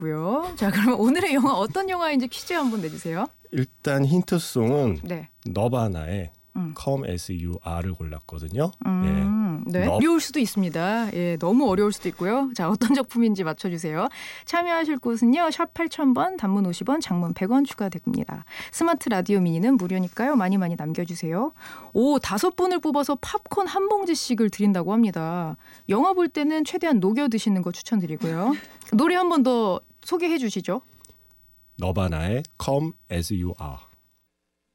알겠고요. 자, 그러면 오늘의 영화 어떤 영화인지 퀴즈 한번 내주세요. 일단 힌트송은 네. 너바나의 Come As You Are를 골랐거든요. 네. 어려울 수도 있습니다. 예, 너무 어려울 수도 있고요. 자, 어떤 작품인지 맞춰주세요. 참여하실 곳은요. 샵 8000번, 단문 50원, 장문 100원 추가됩니다. 스마트 라디오 미니는 무료니까요. 많이 많이 남겨주세요. 5분을 뽑아서 팝콘 한 봉지씩을 드린다고 합니다. 영화 볼 때는 최대한 녹여 드시는 거 추천드리고요. 노래 한 번 더 소개해 주시죠. 너바나의 Come As You Are.